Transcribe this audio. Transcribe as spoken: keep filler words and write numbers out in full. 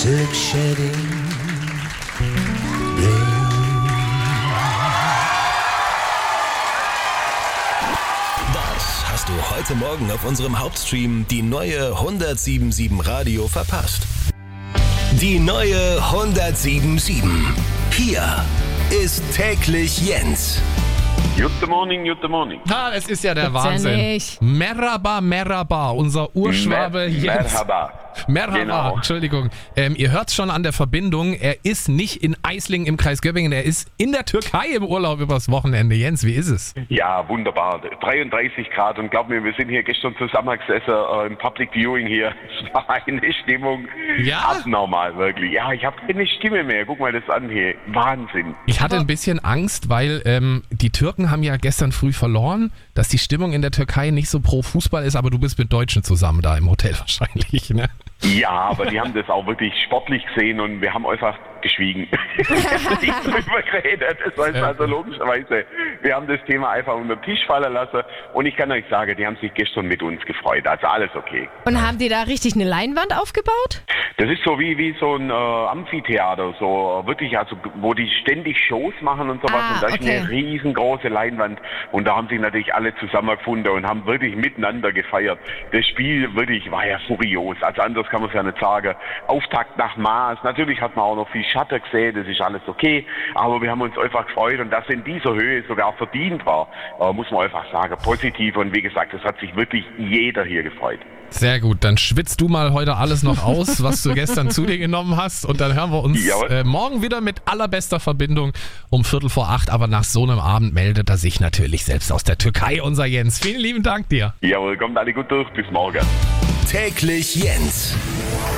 silk shedding rain. Was hast du heute Morgen auf unserem Hauptstream die neue hundertsieben Komma sieben Radio verpasst? Die neue hundertsieben Komma sieben. Hier ist täglich Jens. Guten Morgen, guten Morgen. Ha, es ist ja der Gibt's ja Wahnsinn. nicht. Merhaba, Merhaba, unser Urschwabe Mer- Jens. Merhaba. Merhaba, Genau. Entschuldigung. Ähm, ihr hört schon an der Verbindung, er ist nicht in Eislingen im Kreis Göppingen, er ist in der Türkei im Urlaub übers Wochenende. Jens, wie ist es? Ja, wunderbar. dreiunddreißig Grad und glaub mir, wir sind hier gestern zusammengesessen äh, im Public Viewing hier. Es war eine Stimmung Ja? abnormal, wirklich. Ja, ich habe keine Stimme mehr. Guck mal das an hier. Wahnsinn. Ich hatte ein bisschen Angst, weil ähm, die Türken haben ja gestern früh verloren, dass die Stimmung in der Türkei nicht so pro Fußball ist, aber du bist mit Deutschen zusammen da im Hotel wahrscheinlich, ne? Ja, aber die haben das auch wirklich sportlich gesehen und wir haben einfach geschwiegen. Nicht drüber geredet. Das heißt also logischerweise, wir haben das Thema einfach unter den Tisch fallen lassen und ich kann euch sagen, die haben sich gestern mit uns gefreut. Also alles okay. Und haben die da richtig eine Leinwand aufgebaut? Das ist so wie, wie so ein äh, Amphitheater, so äh, wirklich, also wo die ständig Shows machen und sowas. Ah, und da ist okay. eine riesengroße Leinwand und da haben sich natürlich alle zusammengefunden und haben wirklich miteinander gefeiert. Das Spiel wirklich war ja furios, also anders kann man es ja nicht sagen. Auftakt nach Maß, natürlich hat man auch noch viel Schatten gesehen, das ist alles okay, aber wir haben uns einfach gefreut und dass in dieser Höhe sogar verdient war, äh, muss man einfach sagen, positiv und wie gesagt, es hat sich wirklich jeder hier gefreut. Sehr gut, dann schwitzt du mal heute alles noch aus, was du gestern zu dir genommen hast und dann hören wir uns Jawohl. äh, morgen wieder mit allerbester Verbindung um Viertel vor acht, aber nach so einem Abend meldet er sich natürlich selbst aus der Türkei, unser Jens. Vielen lieben Dank dir. Jawohl, kommt alle gut durch, bis morgen. Täglich Jens.